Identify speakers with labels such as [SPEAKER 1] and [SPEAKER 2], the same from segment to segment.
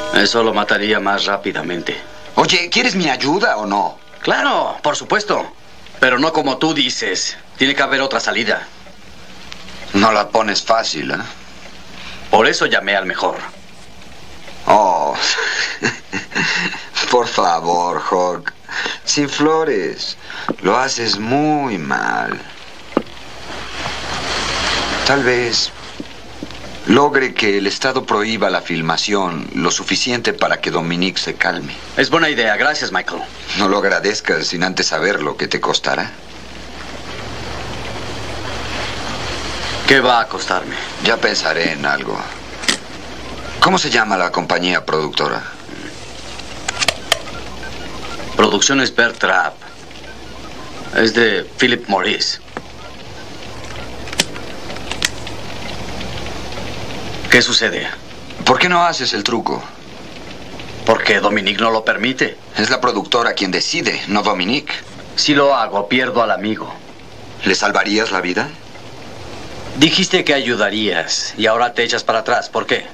[SPEAKER 1] Eso lo mataría más rápidamente.
[SPEAKER 2] Oye, ¿quieres mi ayuda o no?
[SPEAKER 1] Claro, por supuesto. Pero no como tú dices. Tiene que haber otra salida.
[SPEAKER 2] No la pones fácil, ¿eh?
[SPEAKER 1] Por eso llamé al mejor.
[SPEAKER 2] Oh, por favor, Hawk. Sin flores. Lo haces muy mal. Tal vez logre que el Estado prohíba la filmación lo suficiente para que Dominique se calme.
[SPEAKER 1] Es buena idea. Gracias, Michael.
[SPEAKER 2] No lo agradezcas sin antes saber lo que te costará.
[SPEAKER 1] ¿Qué va a costarme?
[SPEAKER 2] Ya pensaré en algo. ¿Cómo se llama la compañía productora?
[SPEAKER 1] Producciones Bear Trap. Es de Philip Morris. ¿Qué sucede?
[SPEAKER 2] ¿Por qué no haces el truco?
[SPEAKER 1] Porque Dominique no lo permite.
[SPEAKER 2] Es la productora quien decide, no Dominique.
[SPEAKER 1] Si lo hago, pierdo al amigo.
[SPEAKER 2] ¿Le salvarías la vida?
[SPEAKER 1] Dijiste que ayudarías y ahora te echas para atrás. ¿Por qué?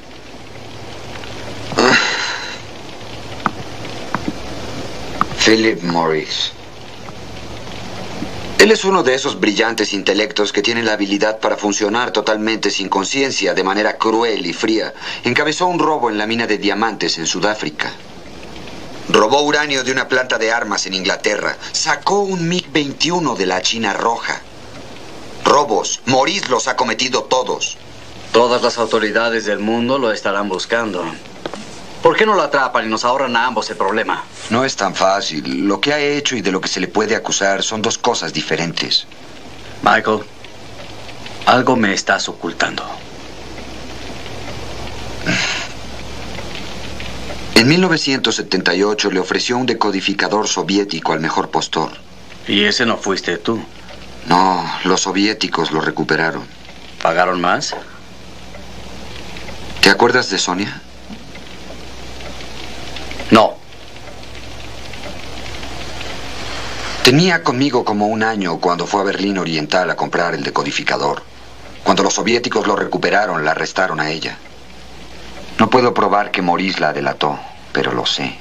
[SPEAKER 2] Philip Morris. Él es uno de esos brillantes intelectos que tienen la habilidad para funcionar totalmente sin conciencia, de manera cruel y fría. Encabezó un robo en la mina de diamantes en Sudáfrica. Robó uranio de una planta de armas en Inglaterra. Sacó un MiG-21 de la China Roja. Robos. Morris los ha cometido todos.
[SPEAKER 1] Todas las autoridades del mundo lo estarán buscando. ¿Por qué no lo atrapan y nos ahorran a ambos el problema?
[SPEAKER 2] No es tan fácil. Lo que ha hecho y de lo que se le puede acusar son dos cosas diferentes.
[SPEAKER 1] Michael, algo me estás ocultando.
[SPEAKER 2] En 1978 le ofreció un decodificador soviético al mejor postor.
[SPEAKER 1] ¿Y ese no fuiste tú?
[SPEAKER 2] No, los soviéticos lo recuperaron.
[SPEAKER 1] ¿Pagaron más?
[SPEAKER 2] ¿Te acuerdas de Sonia?
[SPEAKER 1] No.
[SPEAKER 2] Tenía conmigo como un año cuando fue a Berlín Oriental a comprar el decodificador. Cuando los soviéticos lo recuperaron, la arrestaron a ella. No puedo probar que Morris la delató, pero lo sé.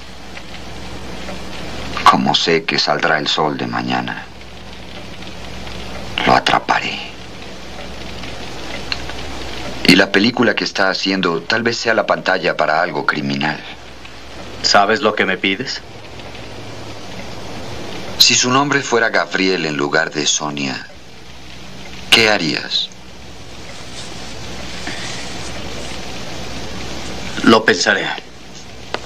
[SPEAKER 2] Como sé que saldrá el sol de mañana. Lo atraparé. Y la película que está haciendo tal vez sea la pantalla para algo criminal.
[SPEAKER 1] ¿Sabes lo que me pides?
[SPEAKER 2] Si su nombre fuera Gabriel en lugar de Sonia, ¿qué harías?
[SPEAKER 1] Lo pensaré.